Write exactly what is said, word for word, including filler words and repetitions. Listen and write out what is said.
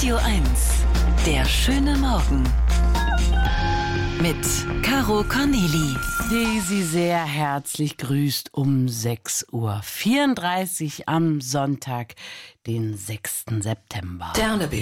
Radio eins. Der schöne Morgen. Mit Caro Corneli. Die Sie sehr herzlich grüßt um sechs Uhr vierunddreißig am Sonntag, den sechsten September. Down a bit.